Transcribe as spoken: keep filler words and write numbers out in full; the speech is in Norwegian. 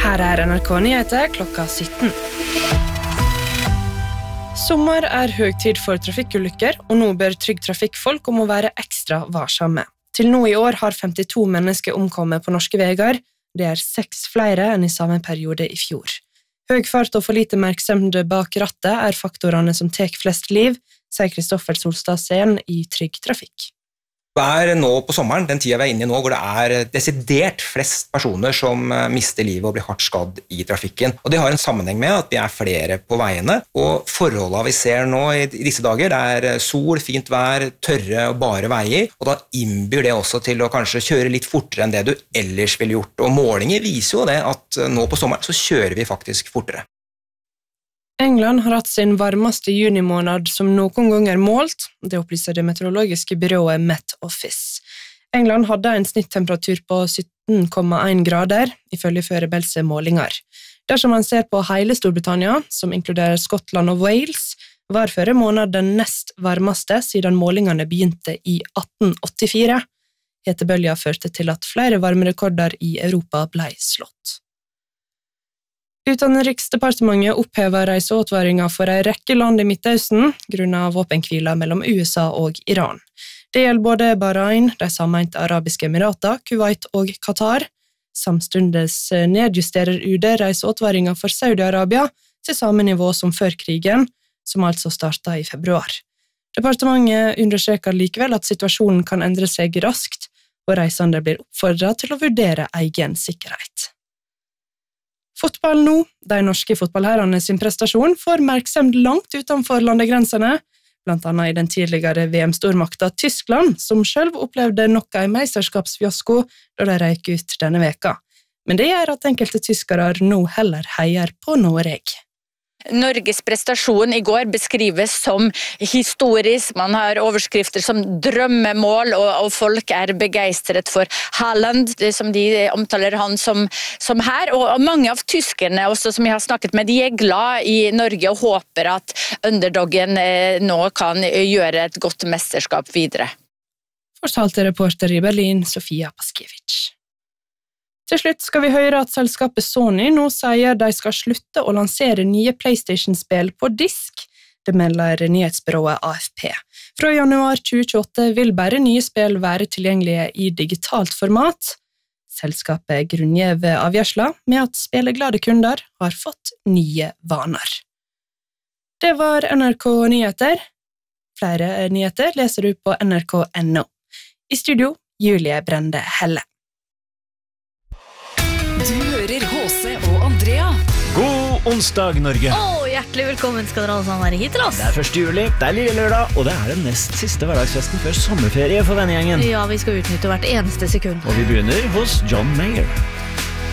Her er N R K Nyheter klokka sytten. Sommer er høytid for trafikkulykker, og nå ber Trygg Trafikk folk om å være ekstra varsomme. Til nå i år har femtito mennesker omkommet på norske veier. Det er seks flere enn i samme periode i fjor. Høy fart og for lite merksemd bak rattet er faktorene som tek flest liv, sier Kristoffer Solstad-Sen i Trygg Trafikk. Det er nå på sommeren, den tida vi er inne i nå, hvor det er desidert flest personer som mister livet og blir hardt skadd i trafikken. Og det har en sammenheng med at vi er flere på veiene, og forholdene vi ser nå i disse dager, det er sol, fint vær, tørre og bare veier, og da innbyr det også til å kanskje kjøre litt fortere enn det du ellers ville gjort. Og målinger viser jo det at nå på sommeren så kjører vi faktisk fortere. England har hatt sin varmeste junimåned som noen ganger målt, det opplyser det meteorologiske byrået Met Office. England hadde en snittemperatur på sytten komma én grader, ifølge Føre-Belse målinger. Dersom man ser på hele Storbritannia, som inkluderer Skottland og Wales, var førre måned den nest varmeste siden målingene begynte i atten åttifire. Hetebølja førte til at flere varmerekorder i Europa ble slått. Utenriksdepartementet opphever reiseåtvaringa for en rekke land i Midtøsten grunnet våpenkvila mellom U S A og Iran. Det gjelder både Bahrain, de sammeinte arabiske emirater, Kuwait og Qatar. Samstundes nedjusterer U D reiseåtvaringa for Saudi-Arabia til samme nivå som før krigen, som altså startet i februar. Departementet understreker likevel at situasjonen kan endre seg raskt, og reisende blir oppfordret til å vurdere egen sikkerhet. Fotball nå, de norske fotballherrene sin prestasjon får merksemd langt utenfor landegrensene, blant annet i den tidligere V M-stormakta Tyskland, som selv opplevde nok en meisterskapsfiasko da de røyk ut denne veka. Men det gjør at enkelte tyskere nå heller heier på Norge. Norges prestasjon i går beskrives som historisk, man har overskrifter som drømmemål, og, og folk er begeistret for Haaland, det som de omtaler han som, som her, og, og mange av tyskerne også, som jeg har snakket med, de er glad i Norge og håper at underdoggen eh, nå kan gjøre et godt mesterskap videre. Fortalte reporter i Berlin, Sofia Paskiewicz. Til slutt skal vi høre at selskapet Sony nå sier de skal slutte å lansere nye PlayStation-spill på disk. Det melder nyhetsbyrået A F P. Fra januar tjue tjueåtte vil bare nye spill være tilgjengelige i digitalt format. Selskapet grunngjev avgjørsla med at spilleglade kunder har fått nye vaner. Det var N R K Nyheter. Flere nyheter leser du på N R K punktum N O. I studio, Julie Brende Helle. Du hører H C og Andrea. God onsdag, Norge. Åh, hjertelig velkommen skal dere alle sammen være hit til oss. Det er første juli, det er lille lørdag, og det er den nest siste hverdagsfesten før sommerferie for vennegjengen. Ja, vi skal utnytte hvert eneste sekund. Og vi begynner hos John Mayer.